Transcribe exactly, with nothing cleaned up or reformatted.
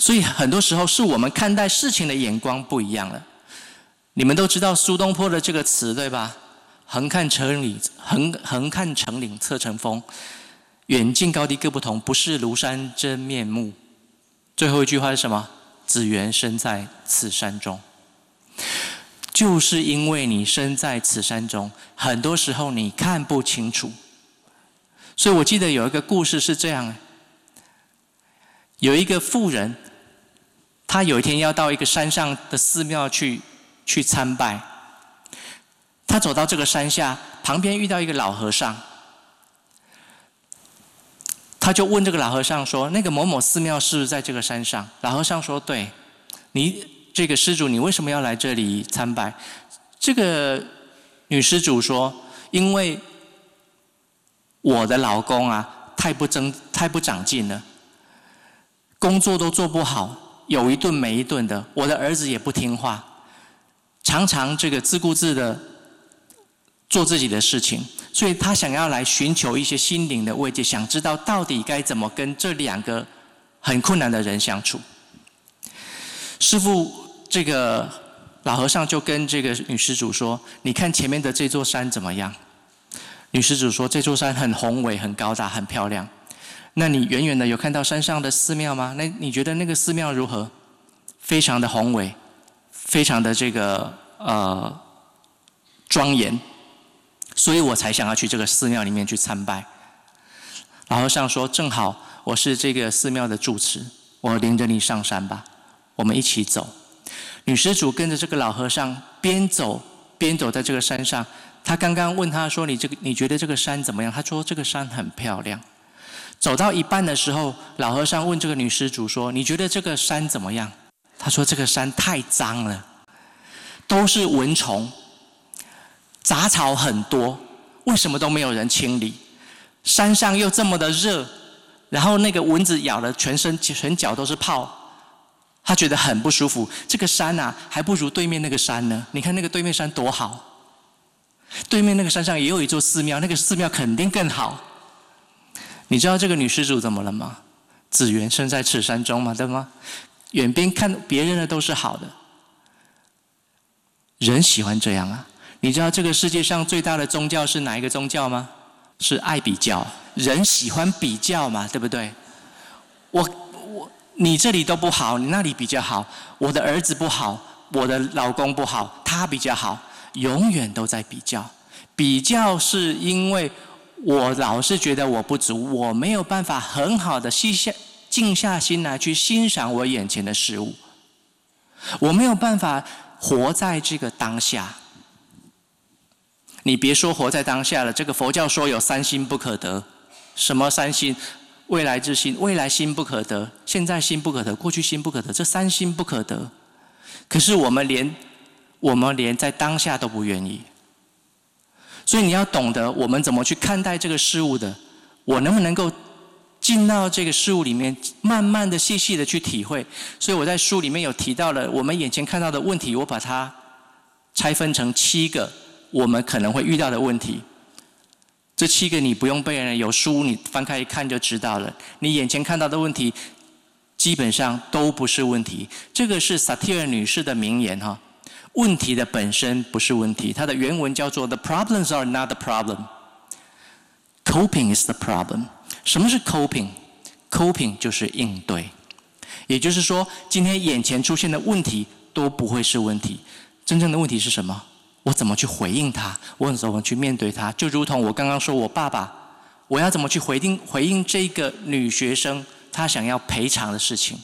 所以很多时候是我们看待事情的眼光不一样了。你们都知道苏东坡的这个词对吧？横看成岭，横横看成岭侧成峰，远近高低各不同，不识庐山真面目。最后一句话是什么？只缘身在此山中。就是因为你身在此山中，很多时候你看不清楚。所以我记得有一个故事是这样：有一个妇人，她有一天要到一个山上的寺庙去去参拜。她走到这个山下，旁边遇到一个老和尚，她就问这个老和尚说：“那个某某寺庙是不是在这个山上？”老和尚说：“对。”你这个施主，你为什么要来这里参拜？这个女施主说：“因为我的老公啊，太不争、太不长进了，工作都做不好，有一顿没一顿的。我的儿子也不听话，常常这个自顾自的做自己的事情，所以他想要来寻求一些心灵的慰藉，想知道到底该怎么跟这两个很困难的人相处。”师父，这个老和尚就跟这个女施主说：“你看前面的这座山怎么样？”女施主说：“这座山很宏伟、很高大、很漂亮。那你远远的有看到山上的寺庙吗？那你觉得那个寺庙如何？非常的宏伟，非常的这个呃庄严，所以我才想要去这个寺庙里面去参拜。”老和尚说：“正好我是这个寺庙的住持，我领着你上山吧。”我们一起走。女施主跟着这个老和尚边走边走在这个山上。他刚刚问他说：“你这个你觉得这个山怎么样？”他说：“这个山很漂亮。”走到一半的时候，老和尚问这个女施主说：“你觉得这个山怎么样？”他说：“这个山太脏了，都是蚊虫，杂草很多，为什么都没有人清理？山上又这么的热，然后那个蚊子咬了全身全脚都是泡。”他觉得很不舒服，这个山啊，还不如对面那个山呢。你看那个对面山多好，对面那个山上也有一座寺庙，那个寺庙肯定更好。你知道这个女施主怎么了吗？只缘身在此山中嘛，对吗？远边看别人的都是好的，人喜欢这样啊。你知道这个世界上最大的宗教是哪一个宗教吗？是爱比较，人喜欢比较嘛，对不对？我。你这里都不好，你那里比较好。我的儿子不好，我的老公不好，他比较好，永远都在比较。比较是因为我老是觉得我不足，我没有办法很好的细下静下心来去欣赏我眼前的事物，我没有办法活在这个当下。你别说活在当下了，这个佛教说有三心不可得。什么三心？未来之心，未来心不可得，现在心不可得，过去心不可得，这三心不可得。可是我们连我们连在当下都不愿意，所以你要懂得我们怎么去看待这个事物的。我能不能够进到这个事物里面，慢慢的、细细的去体会？所以我在书里面有提到了我们眼前看到的问题，我把它拆分成七个我们可能会遇到的问题。这七个你不用背了，有书你翻开一看就知道了。你眼前看到的问题，基本上都不是问题。这个是萨提尔女士的名言哈。问题的本身不是问题，它的原文叫做 "The problems are not the problem, coping is the problem." 什么是 coping？coping 就是应对，也就是说，今天眼前出现的问题都不会是问题。真正的问题是什么？我怎么去回应他？我怎么去面对他？就如同我刚刚说我爸爸，我要怎么去回应回应这个女学生她想要赔偿的事情？